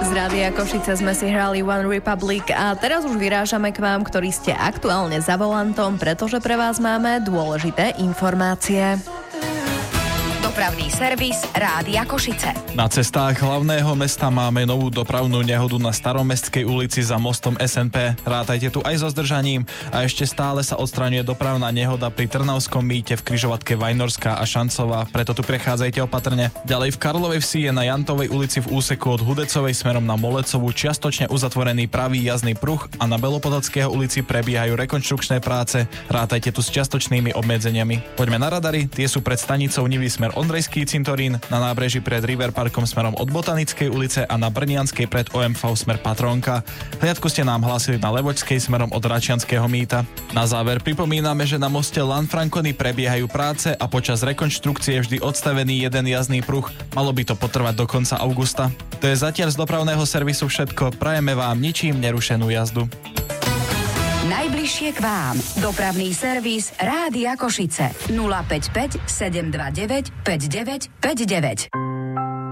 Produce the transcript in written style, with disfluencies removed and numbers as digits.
Z Rádia Košice sme si hrali One Republic a teraz už vyrážame k vám, ktorí ste aktuálne za volantom, pretože pre vás máme dôležité informácie. Dopravný servis Rádia Košice. Na cestách hlavného mesta máme novú dopravnú nehodu na Staromestskej ulici za mostom SNP. Rátajte tu aj so zdržaním a ešte stále sa odstraňuje dopravná nehoda pri Trnavskom mýte v križovatke Vajnorská a Šancová, preto tu prechádzajte opatrne. Ďalej v Karlovej Vsi je na Jantovej ulici v úseku od Hudecovej smerom na Molecovú čiastočne uzatvorený pravý jazdný pruh a na Belopotockého ulici prebiehajú rekonštrukčné práce. Rátajte tu s čiastočnými obmedzeniami. Poďme na radary, tie sú pred stanicou Nivy smer Ondrejský cintorín, na nábreží pred River Parkom smerom od Botanickej ulice a na Brnianskej pred OMV smer Patrónka. Hliadku ste nám hlásili na Levočskej smerom od Račianskeho mýta. Na záver pripomíname, že na moste Lanfranconi prebiehajú práce a počas rekonštrukcie je vždy odstavený jeden jazdný pruh. Malo by to potrvať do konca augusta. To je zatiaľ z dopravného servisu všetko. Prajeme vám ničím nerušenú jazdu. Najbližšie k vám. Dopravný servis Rádia Košice. 055 729 5959.